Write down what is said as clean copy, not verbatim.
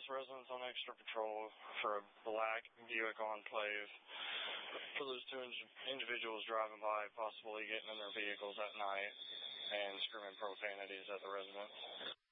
residents on extra patrol for a black Buick Enclave for those two individuals driving by, possibly getting in their vehicles at night and screaming profanities at the residents.